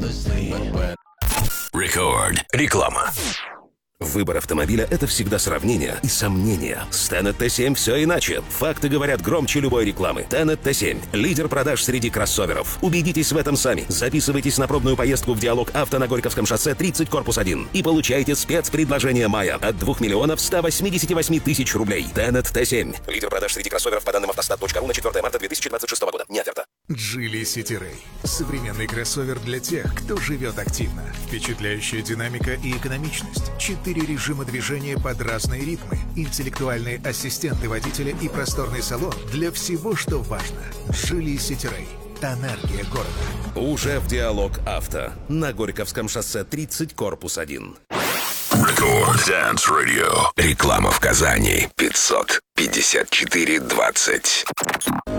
Record. Реклама. Выбор автомобиля – это всегда сравнение и сомнения. С Tenet T7 все иначе. Факты говорят громче любой рекламы. Tenet T7 – лидер продаж среди кроссоверов. Убедитесь в этом сами. Записывайтесь на пробную поездку в Диалог Авто на Горьковском шоссе 30, корпус 1. И получайте спецпредложение мая от 2 миллионов 188 тысяч рублей. Tenet T7 – лидер продаж среди кроссоверов по данным автостат.ру на 4 марта 2026 года. Не оферта. Geely City Ray. Современный кроссовер для тех, кто живет активно. Впечатляющая динамика и экономичность. 4 режима движения под разные ритмы. Интеллектуальные ассистенты водителя и просторный салон для всего, что важно. Geely City Ray. Энергия города. Уже в Диалог Авто на Горьковском шоссе 30, корпус 1. Record Dance Radio. Реклама в Казани 554-20.